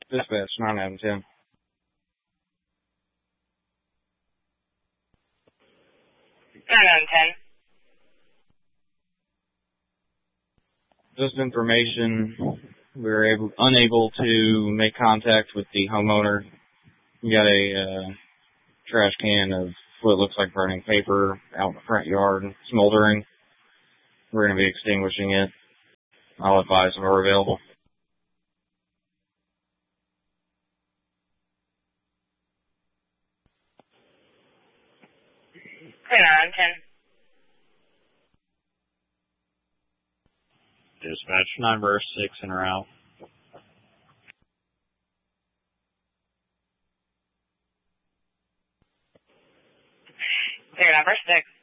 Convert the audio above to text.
Dispatch 9 out of 10. Just information. We were unable to make contact with the homeowner. We got a trash can of what looks like burning paper out in the front yard, smoldering. We're going to be extinguishing it. I'll advise when we're available. 10 out of 10. Dispatch 9 verse 6 in route. Clear number 6.